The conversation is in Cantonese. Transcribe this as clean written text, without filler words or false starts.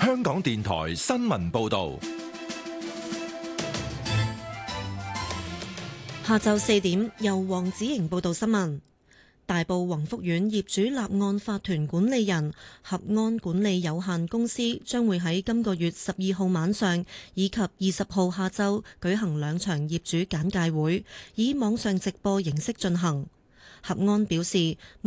香港電台新聞報道。 下晝4點，由黃子瑩報道新聞。大埔宏福苑業主立案法團管理人合安管理有限公司將會喺今個月12號晚上以及20號下晝舉行2場業主簡介會，以網上直播形式進行。合安表示，